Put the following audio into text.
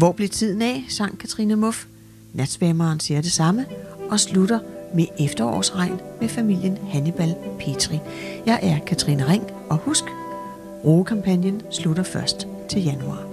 Hvor blev tiden af, sang Katrine Muff. Natsværmeren siger det samme og slutter med efterårsregn med familien Hannibal Petri. Jeg er Katrine Ring, og husk, Roekampagnen slutter først til januar.